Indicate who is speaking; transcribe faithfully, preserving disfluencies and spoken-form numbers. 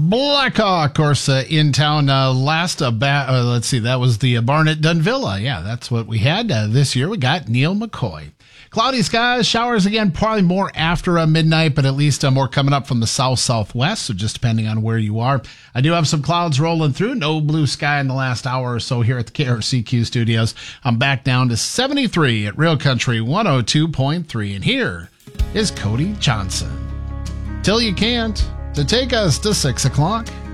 Speaker 1: Blackhawk, of course, uh, in town uh, last. Uh, ba- uh, let's see, that was the uh, Barnet Dunvilla. Yeah, that's what we had. Uh, this year we got Neil McCoy. Cloudy skies, showers again, probably more after uh, midnight, but at least uh, more coming up from the south-southwest, so just depending on where you are. I do have some clouds rolling through. No blue sky in the last hour or so here at the K R C Q studios. I'm back down to seventy-three at Real Country one oh two point three, and here is Cody Johnson. Till You Can't, to take us to six o'clock.